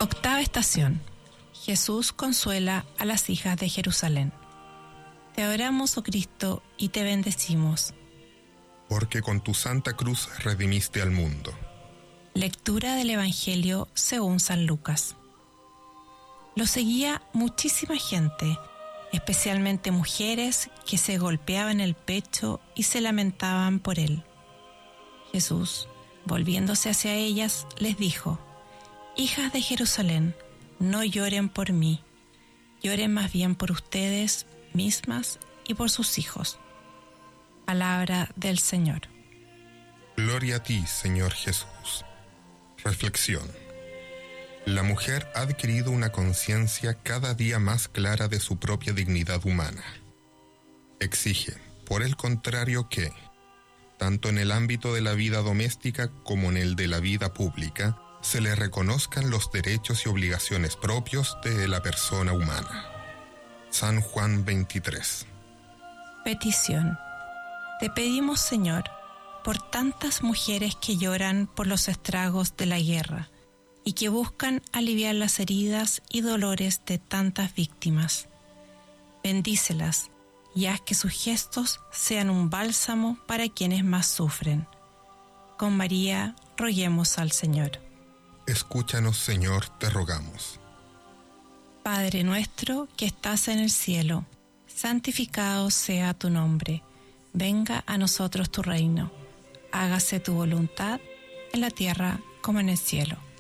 Octava estación. Jesús consuela a las hijas de Jerusalén. Te adoramos, oh Cristo, y te bendecimos. Porque con tu santa cruz redimiste al mundo. Lectura del Evangelio según San Lucas. Lo seguía muchísima gente, especialmente mujeres que se golpeaban el pecho y se lamentaban por él. Jesús, volviéndose hacia ellas, les dijo: Hijas de Jerusalén, no lloren por mí, lloren más bien por ustedes mismas y por sus hijos. Palabra del Señor. Gloria a ti, Señor Jesús. Reflexión. La mujer ha adquirido una conciencia cada día más clara de su propia dignidad humana. Exige, por el contrario, que, tanto en el ámbito de la vida doméstica como en el de la vida pública, se le reconozcan los derechos y obligaciones propios de la persona humana. San Juan 23. Petición. Te pedimos, Señor, por tantas mujeres que lloran por los estragos de la guerra y que buscan aliviar las heridas y dolores de tantas víctimas. Bendícelas y haz que sus gestos sean un bálsamo para quienes más sufren. Con María, roguemos al Señor. Escúchanos, Señor, te rogamos. Padre nuestro que estás en el cielo, santificado sea tu nombre. Venga a nosotros tu reino. Hágase tu voluntad en la tierra como en el cielo.